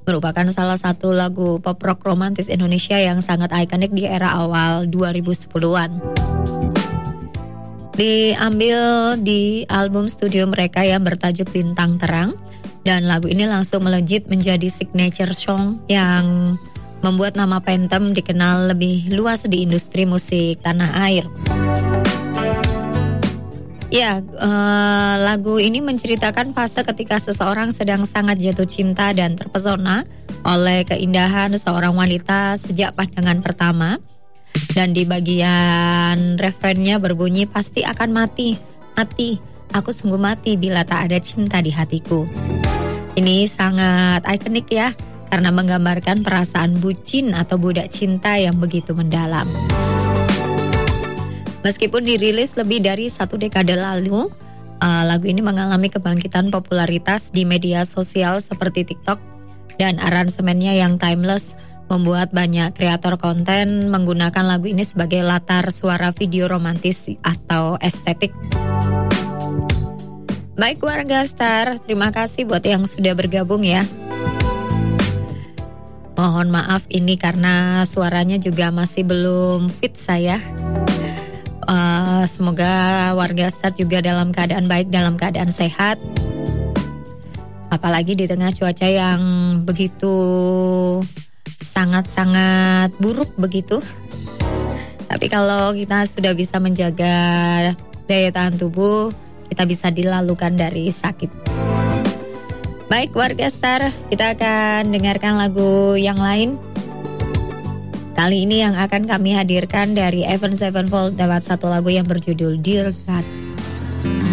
merupakan salah satu lagu pop rock romantis Indonesia yang sangat ikonik di era awal 2010-an. Diambil di album studio mereka yang bertajuk Bintang Terang, dan lagu ini langsung melejit menjadi signature song yang membuat nama Phantom dikenal lebih luas di industri musik tanah air. Ya, lagu ini menceritakan fase ketika seseorang sedang sangat jatuh cinta dan terpesona oleh keindahan seorang wanita sejak pandangan pertama. Dan di bagian refrennya berbunyi, pasti akan mati, aku sungguh mati bila tak ada cinta di hatiku. Ini sangat ikonik ya, karena menggambarkan perasaan bucin atau budak cinta yang begitu mendalam. Meskipun dirilis lebih dari 1 dekade lalu, lagu ini mengalami kebangkitan popularitas di media sosial seperti TikTok, dan aransemennya yang timeless membuat banyak kreator konten menggunakan lagu ini sebagai latar suara video romantis atau estetik. Baik warga Star, terima kasih buat yang sudah bergabung ya. Mohon maaf ini karena suaranya juga masih belum fit saya. Semoga warga Star juga dalam keadaan baik, dalam keadaan sehat. Apalagi di tengah cuaca yang begitu sangat-sangat buruk begitu. Tapi kalau kita sudah bisa menjaga daya tahan tubuh, kita bisa dilalukan dari sakit. Baik warga Star, kita akan dengarkan lagu yang lain. Kali ini yang akan kami hadirkan dari Avenged Sevenfold lewat satu lagu yang berjudul Dear God.